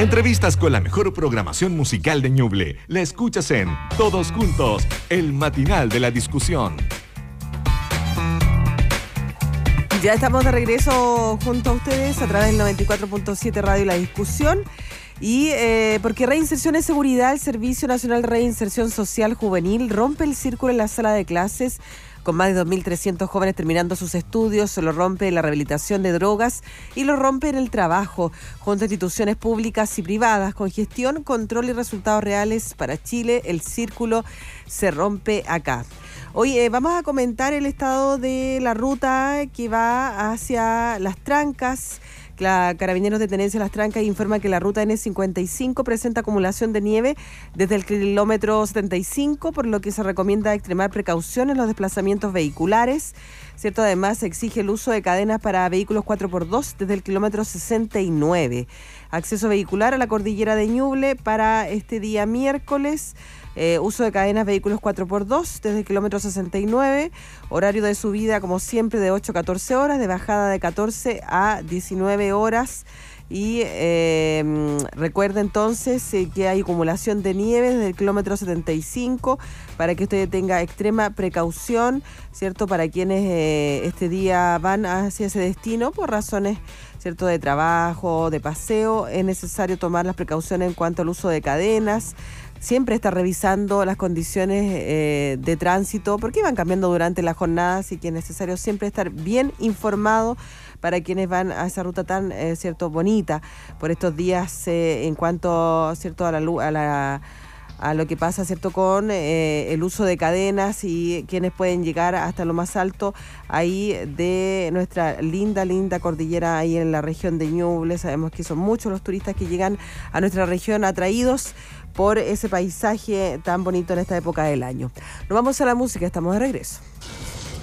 Entrevistas con la mejor programación musical de Ñuble. La escuchas en Todos Juntos, el matinal de la discusión. Ya estamos de regreso junto a ustedes a través del 94.7 Radio La Discusión. Y porque Reinserción es Seguridad, el Servicio Nacional de Reinserción Social Juvenil rompe el círculo en la sala de clases con más de 2.300 jóvenes terminando sus estudios. Se lo rompe en la rehabilitación de drogas y lo rompe en el trabajo, junto a instituciones públicas y privadas, con gestión, control y resultados reales para Chile. El círculo se rompe acá. Hoy vamos a comentar el estado de la ruta que va hacia Las Trancas. La Carabineros de Tenencia Las Trancas informa que la ruta N55 presenta acumulación de nieve desde el kilómetro 75, por lo que se recomienda extremar precaución en los desplazamientos vehiculares, ¿cierto? Además, se exige el uso de cadenas para vehículos 4x2 desde el kilómetro 69. Acceso vehicular a la cordillera de Ñuble para este día miércoles. Uso de cadenas vehículos 4x2 desde el kilómetro 69, horario de subida como siempre de 8 a 14 horas, de bajada de 14 a 19 horas y recuerda entonces que hay acumulación de nieve desde el kilómetro 75 para que usted tenga extrema precaución, ¿cierto? Para quienes este día van hacia ese destino por razones, ¿cierto?, de trabajo, de paseo, es necesario tomar las precauciones en cuanto al uso de cadenas. Siempre está revisando las condiciones de tránsito, porque van cambiando durante la jornada, así que es necesario siempre estar bien informado para quienes van a esa ruta tan, cierto, bonita por estos días en cuanto, cierto, a lo que pasa, cierto, con el uso de cadenas y quienes pueden llegar hasta lo más alto ahí de nuestra linda cordillera ahí en la región de Ñuble. Sabemos que son muchos los turistas que llegan a nuestra región atraídos por ese paisaje tan bonito en esta época del año. Nos vamos a la música, estamos de regreso.